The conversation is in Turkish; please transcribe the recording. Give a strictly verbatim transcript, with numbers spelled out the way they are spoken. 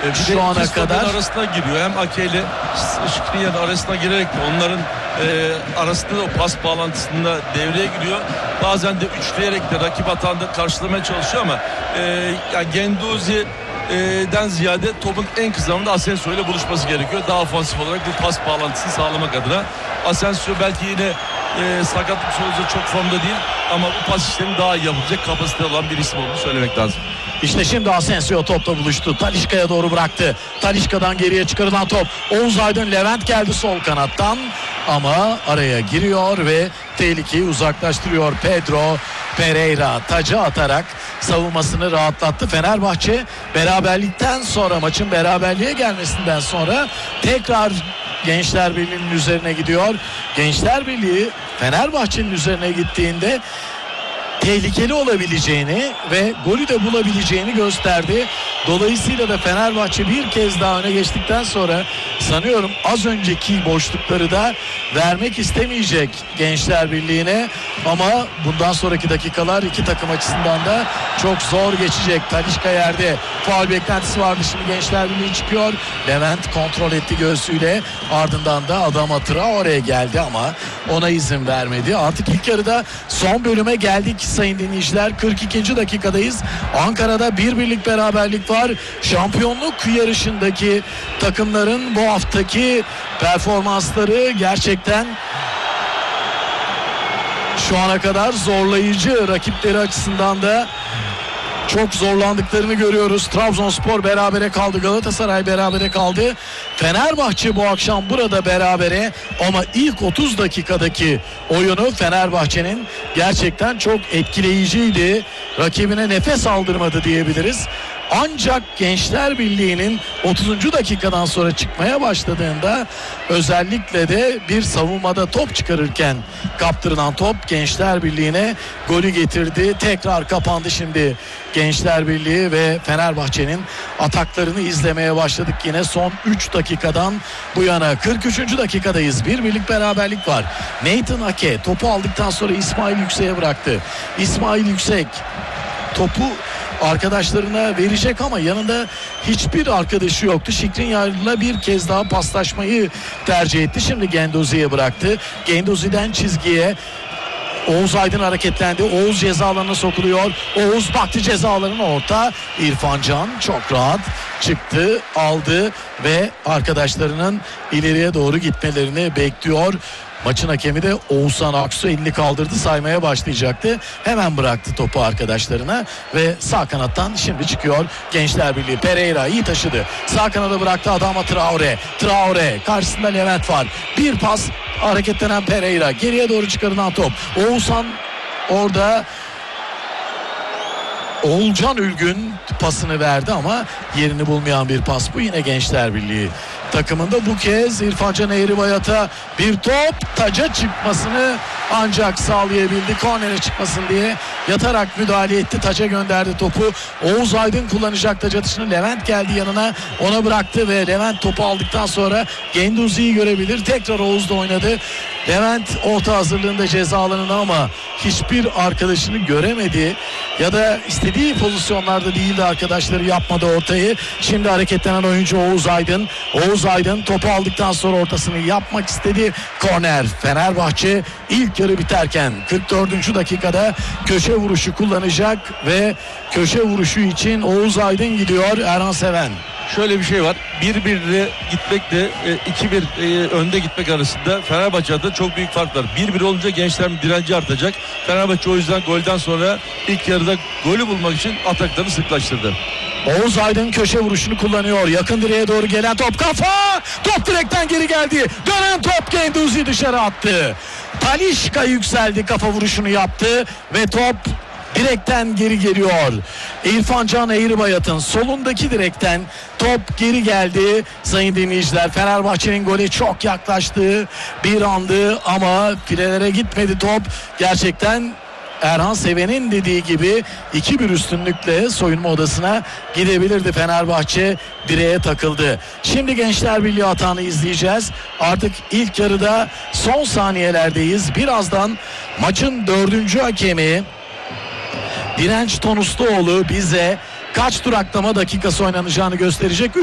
E, şu ana kadar arasına giriyor. Hem Ake ile Skriniar arasına girerek de onların e, arasında da o pas bağlantısında devreye giriyor. Bazen de üçleyerek de rakip hatanı karşılamaya çalışıyor ama e, yani Guendouzi den ziyade topun en kısa zamanda Asensio ile buluşması gerekiyor. Daha ofansif olarak bu pas bağlantısını sağlamak adına. Asensio belki yine e, sakatlık sonucu çok formda değil ama bu pas işlerini daha iyi yapacak kapasite olan bir isim olduğunu söylemek lazım. İşte şimdi Asensio topla buluştu. Talisca'ya doğru bıraktı. Talisca'dan geriye çıkarılan top. Oğuz Aydın, Levent geldi sol kanattan. Ama araya giriyor ve tehlikeyi uzaklaştırıyor. Pedro Pereira tacı atarak savunmasını rahatlattı. Fenerbahçe beraberlikten sonra, maçın beraberliğe gelmesinden sonra tekrar Gençler Birliği'nin üzerine gidiyor. Gençler Birliği Fenerbahçe'nin üzerine gittiğinde tehlikeli olabileceğini ve golü de bulabileceğini gösterdi. Dolayısıyla da Fenerbahçe bir kez daha öne geçtikten sonra sanıyorum az önceki boşlukları da vermek istemeyecek Gençler Birliği'ne. Ama bundan sonraki dakikalar iki takım açısından da çok zor geçecek. Talisca yerde, faul beklentisi vardı, şimdi Gençler Birliği çıkıyor. Levent kontrol etti göğsüyle, ardından da Adama Traore geldi ama ona izin vermedi. Artık ilk yarıda son bölüme geldik sayın dinleyiciler. kırk ikinci dakikadayız. Ankara'da bir birlik beraberlik var. Şampiyonluk yarışındaki takımların bu haftaki performansları gerçekten şu ana kadar zorlayıcı. Rakipleri açısından da çok zorlandıklarını görüyoruz. Trabzonspor berabere kaldı. Galatasaray berabere kaldı. Fenerbahçe bu akşam burada berabere ama ilk otuz dakikadaki oyunu Fenerbahçe'nin gerçekten çok etkileyiciydi. Rakibine nefes aldırmadı diyebiliriz. Ancak Gençler Birliği'nin otuzuncu dakikadan sonra çıkmaya başladığında, özellikle de bir savunmada top çıkarırken kaptırılan top Gençler Birliği'ne golü getirdi. Tekrar kapandı şimdi Gençler Birliği ve Fenerbahçe'nin ataklarını izlemeye başladık yine son üç dakikadan bu yana. kırk üçüncü dakikadayız. Bir birlik beraberlik var. Nathan Ake topu aldıktan sonra İsmail Yüksek'e bıraktı. İsmail Yüksek topu arkadaşlarına verecek ama yanında hiçbir arkadaşı yoktu. Skriniar'la bir kez daha paslaşmayı tercih etti. Şimdi Guendouzi'ye bıraktı. Guendouzi'den çizgiye Oğuz Aydın hareketlendi. Oğuz ceza alanına sokuluyor. Oğuz baktı ceza alanına, orta. İrfan Can çok rahat çıktı, aldı ve arkadaşlarının ileriye doğru gitmelerini bekliyor. Maçın hakemi de Oğuzhan Aksu elini kaldırdı, saymaya başlayacaktı. Hemen bıraktı topu arkadaşlarına ve sağ kanattan şimdi çıkıyor Gençler Birliği. Pereira iyi taşıdı. Sağ kanada bıraktı Adama Traore. Traore karşısında Levent var. Bir pas, hareketlenen Pereira. Geriye doğru çıkarılan top. Oğuzhan orada, Oğulcan Ülgün pasını verdi ama yerini bulmayan bir pas bu. Yine Gençler Birliği takımında bu kez İrfan Can Eğribayat'a bir top, taca çıkmasını ancak sağlayabildi. Kornere çıkmasın diye yatarak müdahale etti. Taca gönderdi topu. Oğuz Aydın kullanacak taç atışını. Levent geldi yanına, ona bıraktı ve Levent topu aldıktan sonra Guendouzi'yi görebilir. Tekrar Oğuz da oynadı. Levent orta hazırlığında ceza alanında ama hiçbir arkadaşını göremedi ya da istediği pozisyonlarda değildi, arkadaşları yapmadı ortayı. Şimdi hareketlenen oyuncu Oğuz Aydın. Oğuz Aydın topu aldıktan sonra ortasını yapmak istedi. Korner. Fenerbahçe ilk yarı biterken kırk dördüncü dakikada köşe vuruşu kullanacak ve köşe vuruşu için Oğuz Aydın gidiyor. Erhan Seven. Şöyle bir şey var. bir birle gitmekle iki bir önde gitmek arasında Fenerbahçe'de çok büyük fark var. bir bir olunca Gençlerin direnci artacak. Fenerbahçe o yüzden golden sonra ilk yarıda golü bulmak için ataklarını sıklaştırdı. Oğuz Aydın köşe vuruşunu kullanıyor. Yakın direğe doğru gelen top, kafa! Top direkten geri geldi. Dönen top Guendouzi dışarı attı. Talisca yükseldi, kafa vuruşunu yaptı ve top direkten geri geliyor. İrfan Can Eğribayat'ın solundaki direkten top geri geldi. Sayın dinleyiciler, Fenerbahçe'nin golü çok yaklaştığı bir andı ama filelere gitmedi top. Gerçekten Erhan Seven'in dediği gibi iki bir üstünlükle soyunma odasına gidebilirdi Fenerbahçe, direğe takıldı. Şimdi Gençler Birliği hatanı izleyeceğiz. Artık ilk yarıda son saniyelerdeyiz. Birazdan maçın dördüncü hakemi Direnç Tonusluoğlu bize kaç duraklama dakikası oynanacağını gösterecek.